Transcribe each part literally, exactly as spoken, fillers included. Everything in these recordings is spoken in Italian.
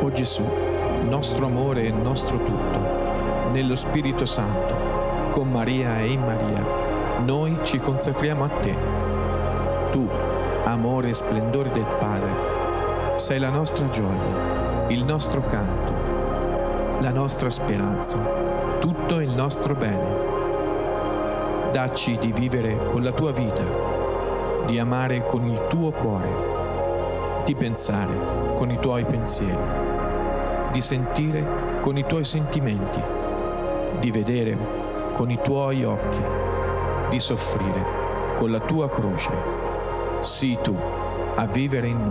O Gesù, nostro amore e nostro tutto, nello Spirito Santo, con Maria e in Maria, noi ci consacriamo a te. Tu, amore e splendore del Padre, sei la nostra gioia, il nostro canto, la nostra speranza, tutto il nostro bene. Dacci di vivere con la tua vita, di amare con il tuo cuore, di pensare con i tuoi pensieri, di sentire con i tuoi sentimenti, di vedere con i tuoi occhi, di soffrire con la tua croce. Sii tu a vivere in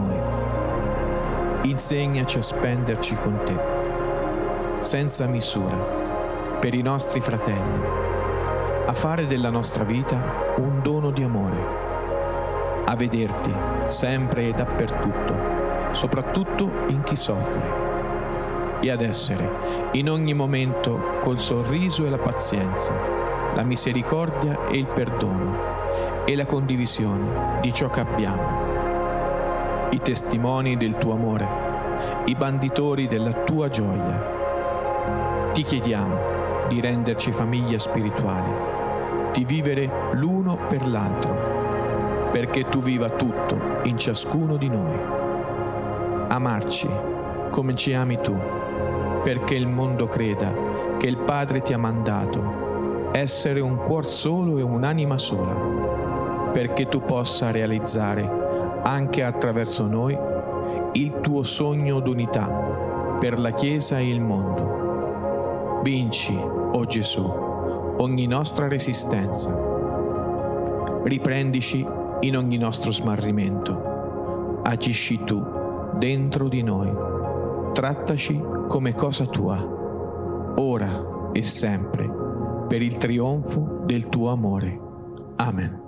noi. Insegnaci a spenderci con te, senza misura, per i nostri fratelli, a fare della nostra vita un dono di amore, a vederti sempre e dappertutto, soprattutto in chi soffre, e ad essere in ogni momento col sorriso e la pazienza, la misericordia e il perdono e la condivisione di ciò che abbiamo, i testimoni del tuo amore, i banditori della tua gioia. Ti chiediamo di renderci famiglia spirituale, di vivere l'uno per l'altro, perché tu viva tutto in ciascuno di noi. Amarci come ci ami tu, perché il mondo creda che il Padre ti ha mandato essere un cuor solo e un'anima sola, perché tu possa realizzare anche attraverso noi il tuo sogno d'unità per la Chiesa e il mondo. Vinci, o Gesù, ogni nostra resistenza. Riprendici in ogni nostro smarrimento. Agisci tu dentro di noi. Trattaci come cosa tua, ora e sempre, per il trionfo del tuo amore. Amen.